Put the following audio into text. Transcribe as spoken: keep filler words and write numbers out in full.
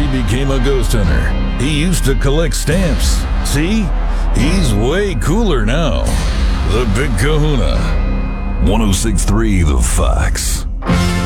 he became a ghost hunter. He used to collect stamps. See? He's way cooler now. The Big Kahuna. one oh six point three The Fox.